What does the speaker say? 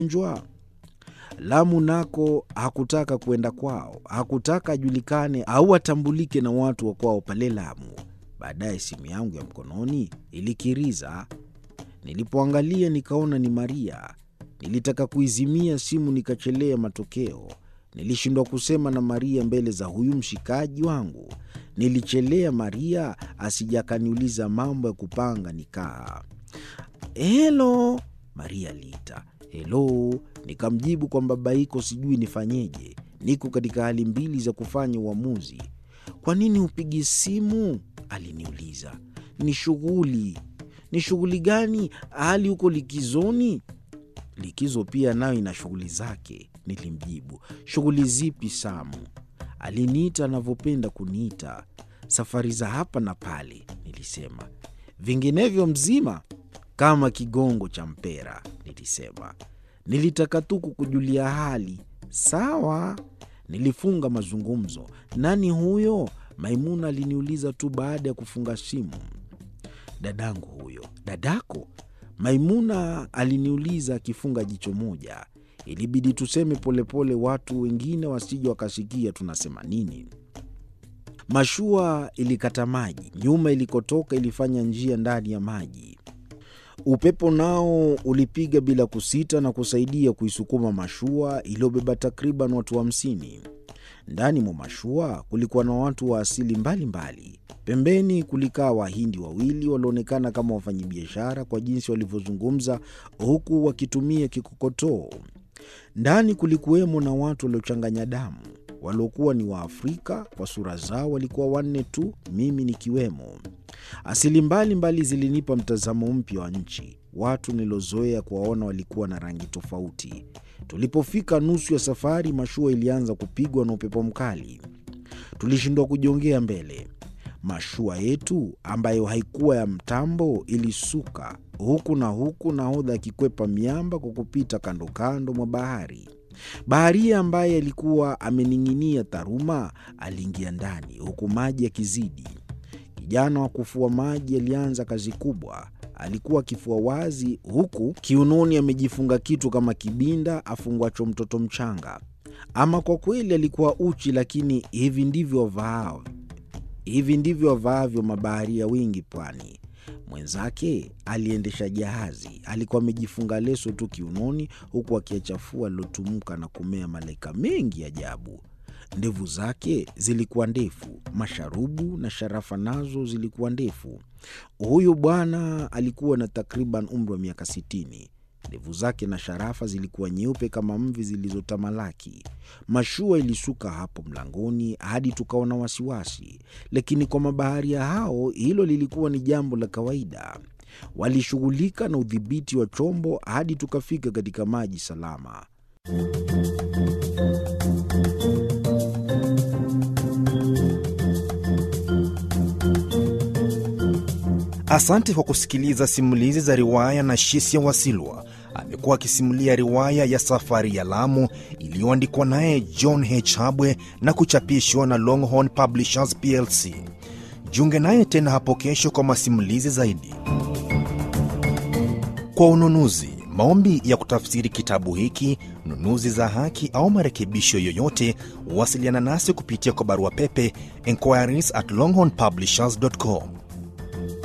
njwa. Lamu nako hakutaka kwenda kwao, hakutaka ajulikane au atambulike na watu wa kwao pale Lamu. Baadaye simu yangu ya mkononi ilikiriza. Nilipoangalia nikaona ni Maria. Nilitaka kuizimia simu nikachelea matokeo. Nilishindwa kusema na Maria mbele za huyu mshikaji wangu. Nilichelea Maria asijakaniuliza mambo ya kupanga nikaa. "Hello," Maria aliita. "Hello," nikamjibu kwa babaiko, sijui nifanyeje. Niko katika hali mbili za kufanya uamuzi. "Kwa nini upigi simu?" aliniuliza. "Ni shughuli." "Ni shughuli gani? Hali uko likizoni?" "Likizo pia nayo ina shughuli zake," nilimjibu. "Shughuli zipi Samu?" Aliniita anavyopenda kuniita. "Safari za hapa na pale," nilisema. "Vinginevyo mzima?" "Kama kigongo cha mpera," nilisema. Nilitaka tu kukujulia hali. "Sawa." Nilifunga mazungumzo. "Nani huyo?" Maimuna aliniuliza tu baada ya kufunga simu. "Dadangu huyo." "Dadako?" Maimuna aliniuliza akifunga jicho moja. Ilibidi tuseme polepole watu wengine wasije wakasikia tunasema nini. Mashua ilikata maji. Nyuma ilikotoka ilifanya njia ndani ya maji. Upepo nao ulipiga bila kusita na kusaidia kuisukuma mashua iliyobeba takriban watu 50. Ndani mwa mashua kulikuwa na watu wa asili mbalimbali. Pembeni kulikaa Wahindi wawili walioonekana kama wafanyabiashara kwa jinsi walivyozungumza huku wakitumia kikokotoo. Ndani kulikuwemo na watu waliochanganya damu, waliokuwa ni Waafrika. Kwa sura zao walikuwa 4 tu, mimi nikiwemo. Asili mbalimbali zilinipa mtazamo mpya wa nchi. Watu nilozoea kuwaona walikuwa na rangi tofauti. Tulipofika nusu ya safari, mashua ilianza kupigwa na upepo mkali. Tulishindwa kujongea mbele. Mashua yetu ambayo haikuwa ya mtambo ilisuka huku na huku, nahodha akikwepa miamba kwa kupita kando kando mwa bahari. Baharia ambaye alikuwa amening'inia taruma aliingia ndani huku maji yakizidi. Kijana wa kufua maji alianza kazi kubwa. Alikuwa kifua wazi huku kiunoni amejifunga kitu kama kibinda afungwacho mtoto mchanga. Ama kwa kweli alikuwa uchi, lakini hivi ndivyo wavaavyo mabaharia wengi pwani. Mwenzake aliendesha jahazi. Alikuwa amejifunga leso tu kiunoni huku akiachafua lilotumuka na kumea malaika mengi ajabu. Ndevu zake zilikuwa ndefu, masharubu na sharafa nazo zilikuwa ndefu. Huyu bwana alikuwa na takriban umri wa miaka 60. Ndevu zake na sharafa zilikuwa nyeupe kama mvi zilizotamalaki. Mashua ilisuka hapo mlangoni hadi tukaona wasiwasi, lakini kwa mabaharia hao hilo lilikuwa ni jambo la kawaida. Walishughulika na udhibiti wa chombo hadi tukafika katika maji salama. Asante kwa kusikiliza simulizi za riwaya na Shisia Wasilwa. Amekuwa akisimulia riwaya ya Safari ya Lamu iliyoandikwa naye John H. Habwe na kuchapishwa na Longhorn Publishers PLC. Jiunge naye tena hapo kesho kwa masimulizi zaidi. Kwa ununuzi, maombi ya kutafsiri kitabu hiki, nunuzi za haki au marekebisho yoyote, wasiliana nasi kupitia kwa barua pepe enquiries@longhornpublishers.com.